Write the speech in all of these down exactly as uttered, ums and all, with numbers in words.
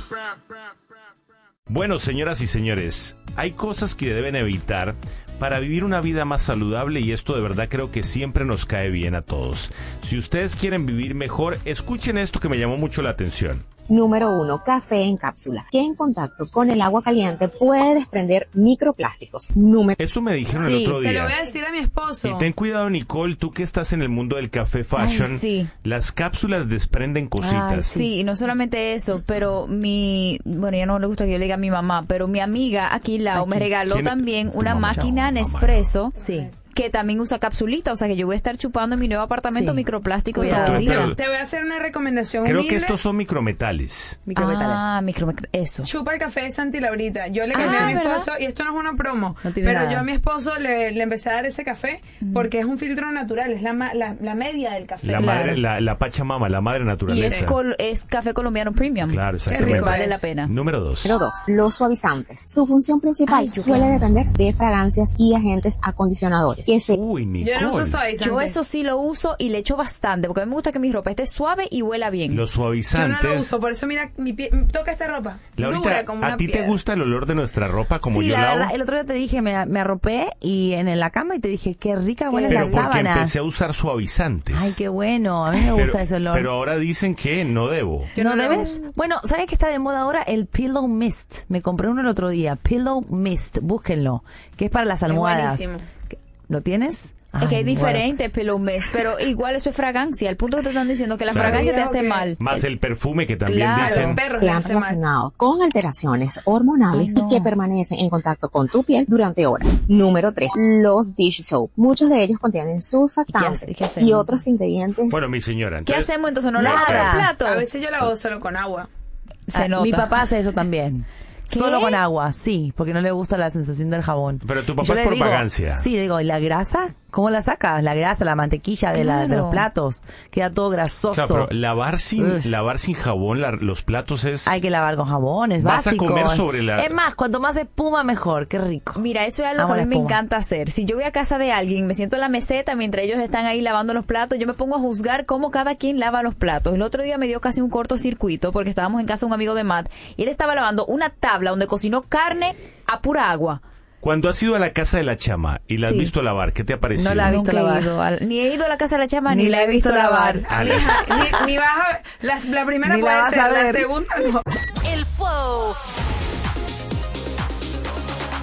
Bueno, señoras y señores, hay cosas que deben evitar para vivir una vida más saludable y esto de verdad creo que siempre nos cae bien a todos. Si ustedes quieren vivir mejor, escuchen esto que me llamó mucho la atención. Número uno, café en cápsula, que en contacto con el agua caliente puede desprender microplásticos. Número... Eso me dijeron sí, el otro día. se lo voy a decir a mi esposo. Y ten cuidado, Nicole, tú que estás en el mundo del café fashion, Ay, sí. las cápsulas desprenden cositas. Ay, sí, y no solamente eso, pero mi, bueno, ya no le gusta que yo le diga a mi mamá, pero mi amiga aquí, Lau, me regaló ¿Quién? también Tu una mamá. máquina No, Nespresso. Sí. Que también usa capsulita, o sea que yo voy a estar chupando en mi nuevo apartamento Sí. microplástico Cuidado. todo el día. Pero- Te voy a hacer una recomendación Creo humilde. que estos son micrometales. Micrometales. Ah, micro, eso. Chupa el café de Santi Laurita. Yo le Ah, cambié a mi ¿verdad? esposo, y esto no es una promo, No tiene pero nada. yo a mi esposo le, le empecé a dar ese café porque es un filtro natural, es la, ma- la, la media del café. La Claro. madre, la, la Pachamama, la madre Y naturaleza. es, col- es café colombiano premium. Claro, Qué exactamente. rico, vale la pena. Número dos. Número dos, los suavizantes. Su función principal Ay, yo suele quiero. depender de fragancias y agentes acondicionadores, que se Uy, Nicole. Yo no uso suavizantes. Yo eso sí lo uso y le echo bastante, porque a mí me gusta que mi ropa esté suave y huela bien. Los Yo no suavizantes. lo uso, por eso mira, mi pie, toca esta ropa. Laurita, dura como una ¿a ti te piedra. gusta el olor de nuestra ropa como sí, yo la la verdad, hago? el otro día te dije, me, me arropé y en la cama y te dije, qué rica huelen Pero las porque sábanas. empecé a usar suavizantes. Ay, qué bueno, a mí me gusta pero, ese olor. pero ahora dicen que no debo. Yo ¿No no lo debes? Bueno, ¿sabes qué está de moda ahora? El Pillow Mist. Me compré uno el otro día. Pillow Mist, búsquenlo. Que es para las almohadas. buenísimo. ¿Lo tienes? Es que hay Ay, diferentes Pillow Mist, pero igual eso es fragancia. El punto que te están diciendo que la Claro. fragancia te Cuidado hace que- mal. Más el perfume que también Claro. dicen. Perros que le han hace mal. relacionado con alteraciones hormonales Ay, no. y que permanecen en contacto con tu piel durante horas. Número tres, los dish soap. Muchos de ellos contienen surfactantes ¿Y qué hace- qué hacemos? y otros ingredientes. Bueno, mi señora. ¿Qué entonces- hacemos entonces? ¿No lavamos Nada. el plato? A veces yo la hago solo con agua. Se Ah, nota. Mi papá hace eso también. ¿Qué? Solo con agua, sí, porque no le gusta la sensación del jabón. Pero tu Y papá yo es le por digo, vagancia. Sí, le digo, ¿y la grasa? ¿Cómo la sacas? La grasa, la mantequilla de, la, de Claro. los platos. Queda todo grasoso. Claro, pero lavar sin, Ugh. lavar sin jabón la- los platos es... Hay que lavar con jabón, es Vas a básico. comer sobre la- Es más, cuanto más espuma, mejor. Qué rico. Mira, eso es algo Amo que a la mí me espuma. encanta hacer. Si yo voy a casa de alguien, me siento en la meseta mientras ellos están ahí lavando los platos, yo me pongo a juzgar cómo cada quien lava los platos. El otro día me dio casi un cortocircuito porque estábamos en casa de un amigo de Matt y él estaba lavando una tabla donde cocinó carne a pura agua. Cuando has ido a la casa de la chama y la has Sí. visto lavar, ¿qué te ha parecido? No la he visto Nunca he lavar. ido al- ni he ido a la casa de la chama, ni, la he visto lavar. Ah, ni, ni vas a, la, la primera Ni la puede vas ser, a la ver. segunda no. El Flow.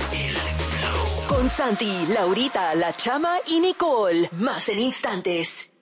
Con Santi, Laurita, La Chama y Nicole. Más en instantes.